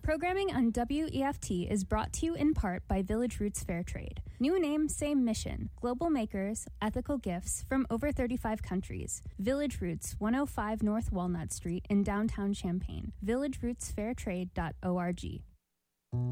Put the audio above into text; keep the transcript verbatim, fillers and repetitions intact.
Programming on W E F T is brought to you in part by Village Roots Fair Trade. New name, same mission. Global makers, ethical gifts from over thirty-five countries. Village Roots, one oh five North Walnut Street in downtown Champaign. village roots fair trade dot org.